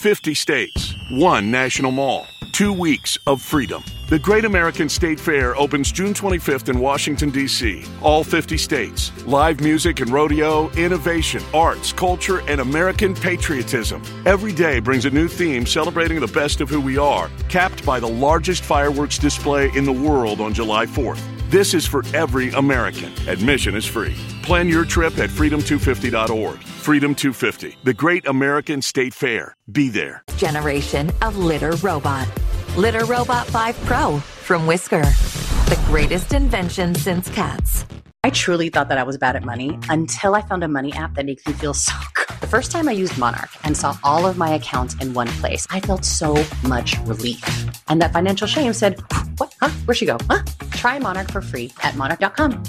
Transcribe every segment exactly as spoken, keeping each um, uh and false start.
fifty states, one national mall, two weeks of freedom. The Great American State Fair opens June twenty-fifth in Washington, D C All fifty states. Live music and rodeo, innovation, arts, culture, and American patriotism. Every day brings a new theme celebrating the best of who we are, capped by the largest fireworks display in the world on July fourth. This is for every American. Admission is free. Plan your trip at freedom two fifty dot org. Freedom two fifty, the Great American State Fair. Be there. Generation of Litter Robot. Litter Robot five Pro from Whisker. The greatest invention since cats. I truly thought that I was bad at money until I found a money app that makes me feel so good. The first time I used Monarch and saw all of my accounts in one place, I felt so much relief. And that financial shame said, what? Huh? Where'd she go? Huh? Try Monarch for free at monarch dot com.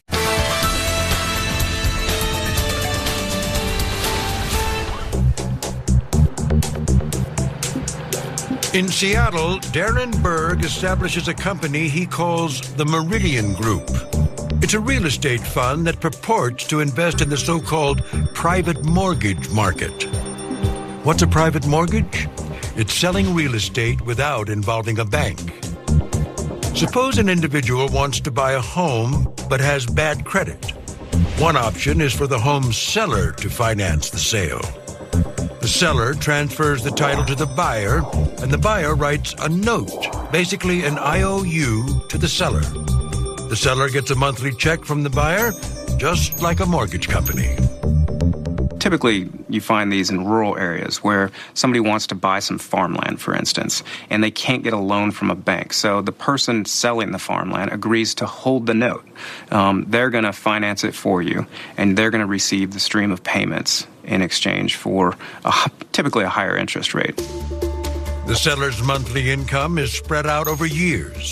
In Seattle, Darren Berg establishes a company he calls the Meridian Group. It's a real estate fund that purports to invest in the so-called private mortgage market. What's a private mortgage? It's selling real estate without involving a bank. Suppose an individual wants to buy a home but has bad credit. One option is for the home seller to finance the sale. The seller transfers the title to the buyer, and the buyer writes a note, basically an I O U, to the seller. The seller gets a monthly check from the buyer, just like a mortgage company. Typically, you find these in rural areas where somebody wants to buy some farmland, for instance, and they can't get a loan from a bank. So the person selling the farmland agrees to hold the note. Um, they're going to finance it for you, and they're going to receive the stream of payments in exchange for a, typically a higher interest rate. The seller's monthly income is spread out over years.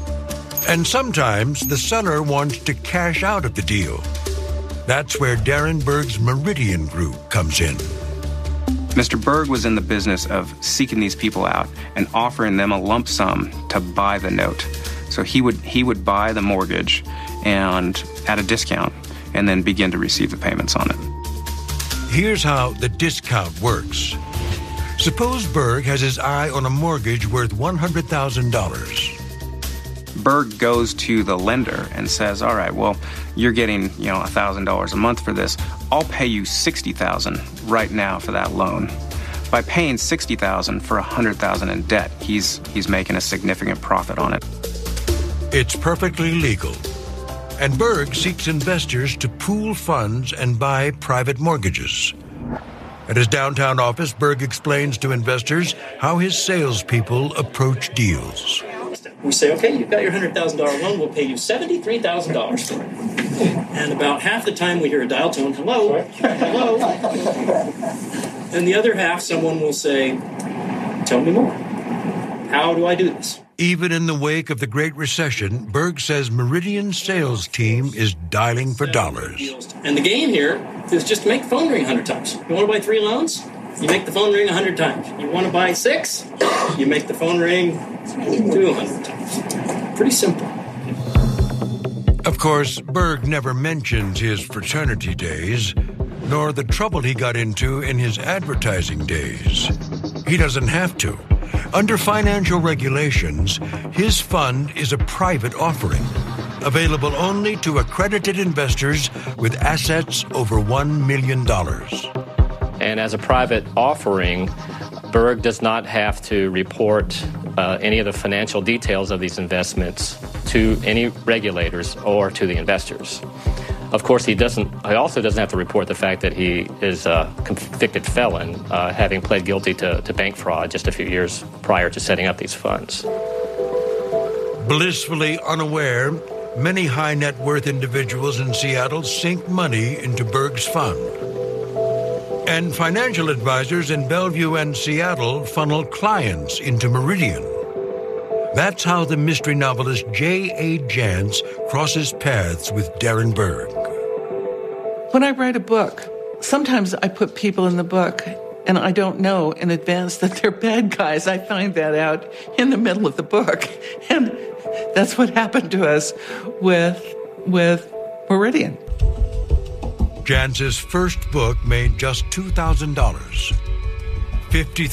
And sometimes the seller wants to cash out of the deal. That's where Darren Berg's Meridian Group comes in. Mister Berg was in the business of seeking these people out and offering them a lump sum to buy the note. So he would he would buy the mortgage and at a discount and then begin to receive the payments on it. Here's how the discount works. Suppose Berg has his eye on a mortgage worth one hundred thousand dollars. Berg goes to the lender and says, all right, well, you're getting, you know, one thousand dollars a month for this. I'll pay you sixty thousand dollars right now for that loan. By paying sixty thousand dollars for one hundred thousand dollars in debt, he's he's making a significant profit on it. It's perfectly legal. And Berg seeks investors to pool funds and buy private mortgages. At his downtown office, Berg explains to investors how his salespeople approach deals. We say, okay, you've got your one hundred thousand dollars loan, we'll pay you seventy-three thousand dollars for it. And about half the time we hear a dial tone, hello, hello. And the other half, someone will say, tell me more. How do I do this? Even in the wake of the Great Recession, Berg says Meridian's sales team is dialing for dollars. And the game here is just to make the phone ring one hundred times. You want to buy three loans? You make the phone ring one hundred times. You want to buy six? You make the phone ring two hundred times. Pretty simple. Of course, Berg never mentions his fraternity days, nor the trouble he got into in his advertising days. He doesn't have to. Under financial regulations, his fund is a private offering, available only to accredited investors with assets over one million dollars. And as a private offering, Berg does not have to report uh, any of the financial details of these investments to any regulators or to the investors. Of course, he doesn't. He also doesn't have to report the fact that he is a convicted felon, uh, having pled guilty to, to bank fraud just a few years prior to setting up these funds. Blissfully unaware, many high net worth individuals in Seattle sink money into Berg's fund. And financial advisors in Bellevue and Seattle funnel clients into Meridian. That's how the mystery novelist J A. Jance crosses paths with Darren Berg. When I write a book, sometimes I put people in the book and I don't know in advance that they're bad guys. I find that out in the middle of the book. And that's what happened to us with, with Meridian. Jance's first book made just two thousand dollars.